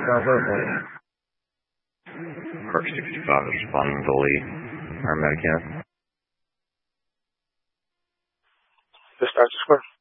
Park 65 is responding to Lee. Paramedic unit. Dispatch Square.